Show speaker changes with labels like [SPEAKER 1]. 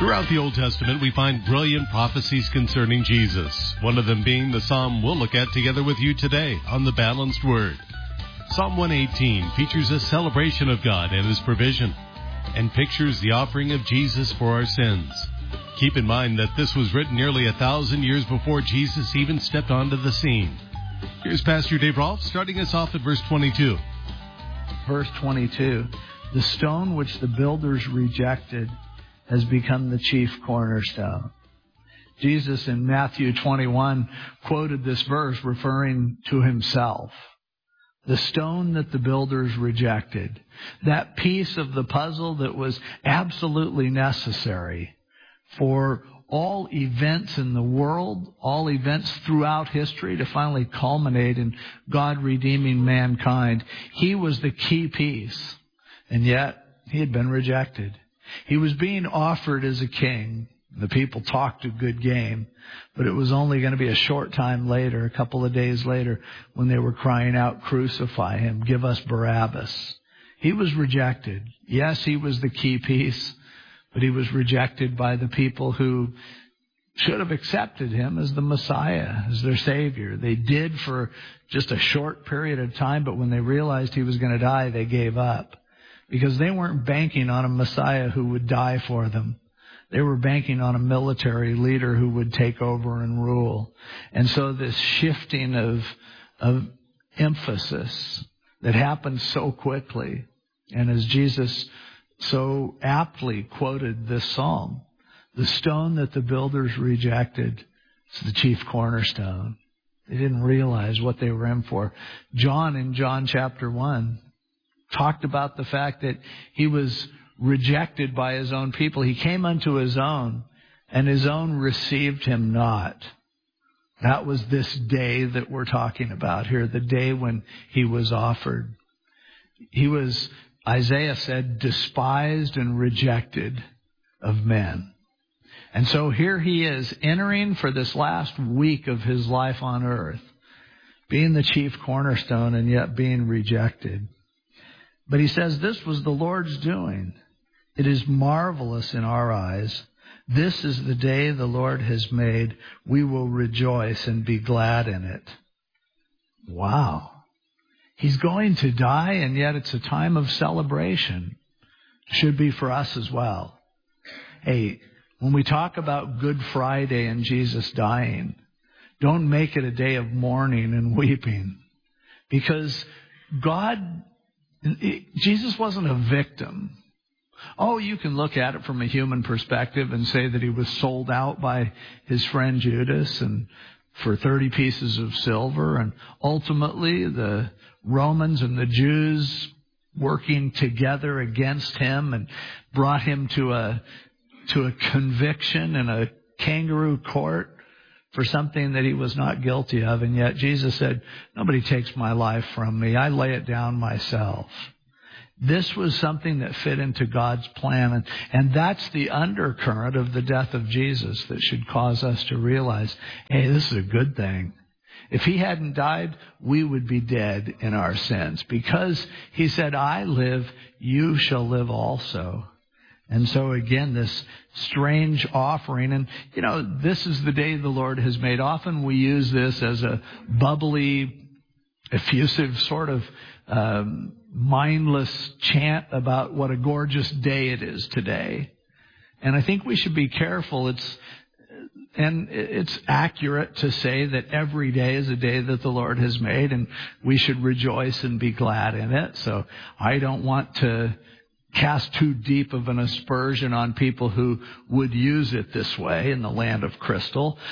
[SPEAKER 1] Throughout the Old Testament, we find brilliant prophecies concerning Jesus, one of them being the psalm we'll look at together with you today on the Balanced Word. Psalm 118 features a celebration of God and His provision and pictures the offering of Jesus for our sins. Keep in mind that this was written nearly 1,000 years before Jesus even stepped onto the scene. Here's Pastor Dave Rolfe starting us off at verse 22.
[SPEAKER 2] Verse 22, the stone which the builders rejected has become the chief cornerstone. Jesus in Matthew 21 quoted this verse referring to Himself. The stone that the builders rejected, that piece of the puzzle that was absolutely necessary for all events in the world, all events throughout history to finally culminate in God redeeming mankind. He was the key piece, and yet He had been rejected. He was being offered as a king. The people talked a good game, but it was only going to be a short time later, a couple of days later, when they were crying out, "Crucify Him, give us Barabbas." He was rejected. Yes, He was the key piece, but He was rejected by the people who should have accepted Him as the Messiah, as their Savior. They did for just a short period of time, but when they realized He was going to die, they gave up. Because they weren't banking on a Messiah who would die for them. They were banking on a military leader who would take over and rule. And so this shifting of emphasis that happened so quickly, and as Jesus so aptly quoted this psalm, the stone that the builders rejected is the chief cornerstone. They didn't realize what they were in for. John in John chapter 1 talked about the fact that He was rejected by His own people. He came unto His own, and His own received Him not. That was this day that we're talking about here, the day when He was offered. He was, Isaiah said, despised and rejected of men. And so here He is entering for this last week of His life on earth, being the chief cornerstone and yet being rejected. But He says this was the Lord's doing. It is marvelous in our eyes. This is the day the Lord has made. We will rejoice and be glad in it. Wow. He's going to die, and yet it's a time of celebration. Should be for us as well. Hey, when we talk about Good Friday and Jesus dying, don't make it a day of mourning and weeping. Because Jesus wasn't a victim. Oh, you can look at it from a human perspective and say that He was sold out by His friend Judas and for 30 pieces of silver. And ultimately, the Romans and the Jews working together against Him and brought Him to a conviction in a kangaroo court for something that He was not guilty of. And yet Jesus said, nobody takes my life from me. I lay it down myself. This was something that fit into God's plan. And that's the undercurrent of the death of Jesus that should cause us to realize, hey, this is a good thing. If He hadn't died, we would be dead in our sins. Because He said, I live, you shall live also. And so again, this strange offering, and this is the day the Lord has made. Often we use this as a bubbly, effusive sort of mindless chant about what a gorgeous day it is today. And I think we should be careful. It's accurate to say that every day is a day that the Lord has made, and we should rejoice and be glad in it. So I don't want to cast too deep of an aspersion on people who would use it this way in the land of crystal.